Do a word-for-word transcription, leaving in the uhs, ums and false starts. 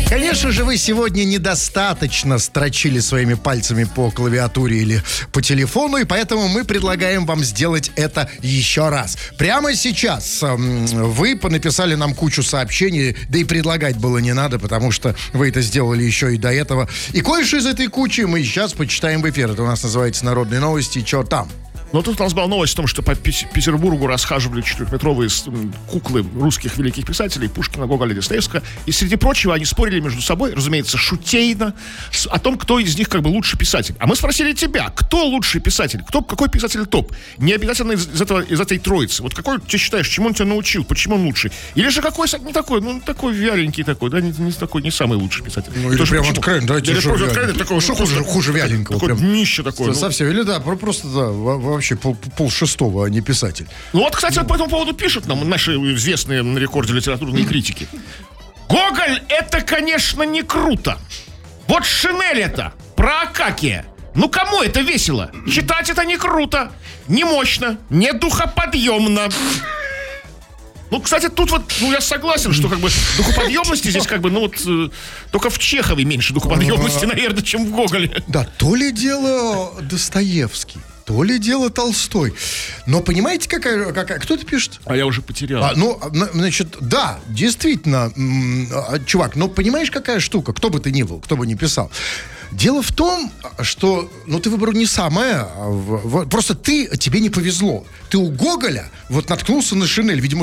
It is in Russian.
Конечно же, вы сегодня недостаточно строчили своими пальцами по клавиатуре или по телефону, и поэтому мы предлагаем вам сделать это еще раз. Прямо сейчас вы понаписали нам кучу сообщений, да и предлагать было не надо, потому что вы это сделали еще и до этого. И кое-что из этой кучи мы сейчас почитаем в эфир. Это у нас называется «Народные новости». Чё там? Но тут у нас была новость о том, что по Петербургу расхаживали четырехметровые куклы русских великих писателей Пушкина, Гоголя, Достоевского. И, среди прочего, они спорили между собой, разумеется, шутейно, о том, кто из них как бы лучший писатель. А мы спросили тебя, кто лучший писатель? Кто, какой писатель топ? Не обязательно из, из, этого, из этой троицы. Вот какой ты считаешь, чему он тебя научил, почему он лучший? Или же какой не такой, ну, такой вяленький такой, да, не, не такой, не самый лучший писатель. Ну, или прям откровенно, да, или просто откровенно, такого, что хуже, хуже вяленького. Такое днище такое. Совсем, ну. Или да, просто, да, вообще пол, пол шестого, а не писатель. Ну вот, кстати, вот по этому поводу пишут нам наши известные на рекорде литературные критики. Гоголь — это, конечно, не круто. Вот Шинель это, про Акакия. Ну кому это весело? Читать это не круто, не мощно, не духоподъемно. Ну, кстати, тут вот, ну, я согласен, что как бы духоподъемности здесь как бы, ну вот, э, только в Чехове меньше духоподъемности, наверное, чем в Гоголе. Да, то ли дело Достоевский, то ли дело Толстой. Но понимаете, какая, какая... Кто это пишет? А я уже потерял. А, ну, значит, да, действительно, м- чувак, но понимаешь, какая штука? Кто бы ты ни был, кто бы ни писал. Дело в том, что, ну, ты выбрал не самое, а в, в, просто ты, тебе не повезло. Ты у Гоголя вот наткнулся на Шинель, видимо,